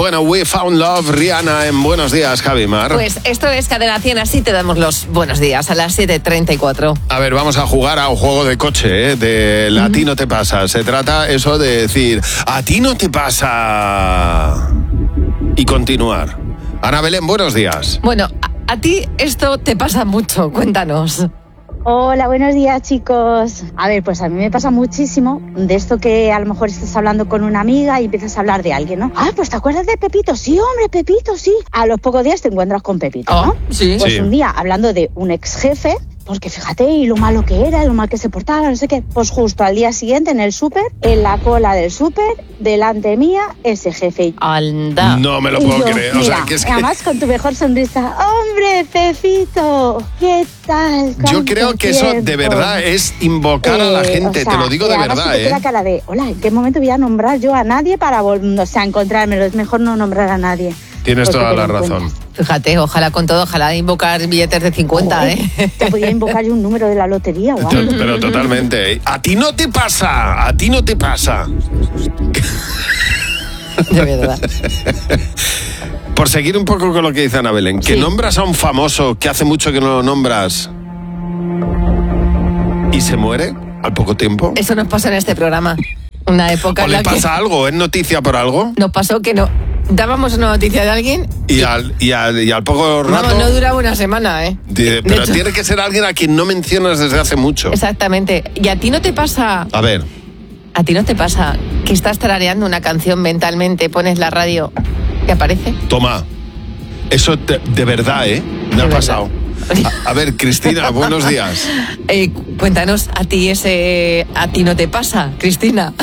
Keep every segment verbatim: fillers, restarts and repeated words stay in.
Bueno, We Found Love, Rihanna en Buenos Días, Javi Mar. Pues esto es Cadena cien, así te damos los buenos días a las siete treinta y cuatro. A ver, vamos a jugar a un juego de coche, ¿eh? De A ti no te pasa. Se trata eso de decir, a ti no te pasa. Y continuar. Ana Belén, buenos días. Bueno, a, a ti esto te pasa mucho, cuéntanos. Hola, buenos días, chicos. A ver, pues a mí me pasa muchísimo de esto que a lo mejor estás hablando con una amiga y empiezas a hablar de alguien, ¿no? Ah, pues ¿te acuerdas de Pepito? Sí, hombre, Pepito, sí. A los pocos días te encuentras con Pepito, ¿no? Oh, sí. Pues Sí. un día, hablando de un ex jefe, porque fíjate, y lo malo que era, lo mal que se portaba, no sé qué. Pues justo al día siguiente en el súper, en la cola del súper, delante mía, ese jefe. Anda. No me lo Y puedo yo, creer. O mira, sea, que es que además con tu mejor sonrisa. ¡Hombre, Pepito! ¿Qué tal? yo ¿Cuánto creo que eso de tiempo? verdad es invocar a la Eh, gente, o sea, te lo digo y de además verdad, que te queda ¿eh? cara de, hola, ¿en qué momento voy a nombrar yo a nadie para vol- o sea, encontrármelo? Es mejor no nombrar a nadie. Tienes Porque toda te la lo razón. encuentras. Fíjate, ojalá con todo, ojalá invocar billetes de cincuenta, Joder, ¿eh? Te podía invocar yo un número de la lotería o algo. Pero totalmente. A ti no te pasa, a ti no te pasa. De verdad. Por seguir un poco con lo que dice Ana Belén, que Sí. nombras a un famoso que hace mucho que no lo nombras y se muere al poco tiempo. Eso nos pasó en este programa. Una época ¿O en le la que pasa algo? ¿Es noticia por algo? nos pasó que no dábamos una noticia de alguien. Y al, y al, y al poco rato... Vamos, no duraba una semana, ¿eh? Dice, De pero hecho- tiene que ser alguien a quien no mencionas desde hace mucho. Exactamente. ¿Y a ti no te pasa, A ver, a ti no te pasa que estás tarareando una canción mentalmente, pones la radio y aparece? toma. Eso te- de verdad, ¿eh? Me De ha verdad. pasado. A, a ver, Cristina, buenos días. Eh, cuéntanos, a ti ese, a ti no te pasa, Cristina.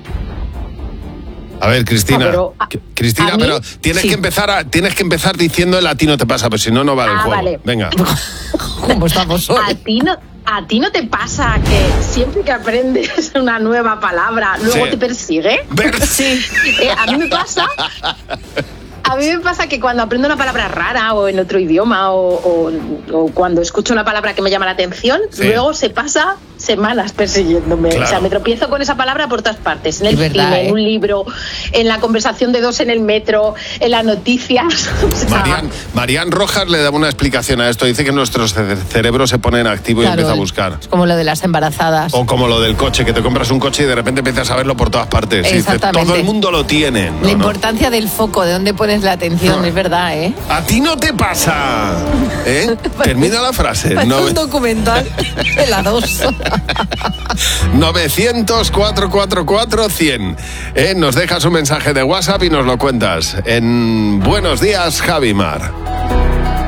A ver, Cristina. Ah, pero, a- Qu- Cristina, ¿a mí? pero tienes Sí. que empezar a, tienes que empezar diciendo el a ti no te pasa, pero si no, no vale el Ah, juego. vale. Venga. ¿Cómo estamos hoy? A ti no, a ti no te pasa que siempre que aprendes una nueva palabra, luego Sí. te persigue. Ver- Sí. Eh, a mí me pasa. A mí me pasa que cuando aprendo una palabra rara o en otro idioma o, o- o cuando escucho una palabra que me llama la atención, Sí. luego se pasa semanas persiguiéndome. Claro. O sea, me tropiezo con esa palabra por todas partes. En el Es verdad, cine, ¿eh? en un libro, en la conversación de dos en el metro, en las noticias. O sea, Marian, Marian Rojas le da una explicación a esto. Dice que nuestros ce- cerebros se ponen en activo y Claro, empieza a buscar. Es como lo de las embarazadas. O como lo del coche, que te compras un coche y de repente empiezas a verlo por todas partes. Y dices, Exactamente. todo el mundo lo tiene. No, La no. importancia del foco, de dónde pones la atención, No. es verdad, ¿eh? A ti no te pasa. ¿Eh? Termina la frase. Parece No- un documental de la dos. novecientos, cuatrocientos cuarenta y cuatro, cien. ¿Eh? Nos dejas un mensaje de WhatsApp y nos lo cuentas. En Buenos Días, Javi Mar.